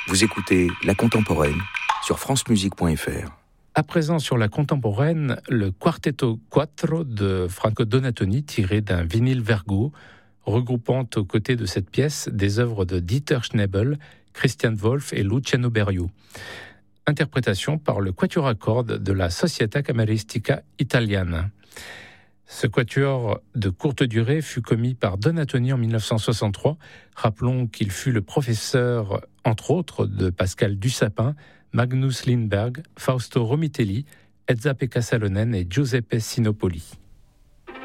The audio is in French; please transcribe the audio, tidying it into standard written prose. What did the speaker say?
Vous écoutez La Contemporaine sur francemusique.fr. À présent, sur La Contemporaine, le Quartetto Quattro de Franco Donatoni, tiré d'un vinyle Vergo, regroupant aux côtés de cette pièce des œuvres de Dieter Schnebel, Christian Wolff et Luciano Berio. Interprétation par le quatuor à cordes de la Società Camerristica Italiana. Ce quatuor de courte durée fut commis par Donatoni en 1963. Rappelons qu'il fut le professeur, entre autres, de Pascal Dussapin, Magnus Lindberg, Fausto Romitelli, Esa-Pekka Salonen et Giuseppe Sinopoli.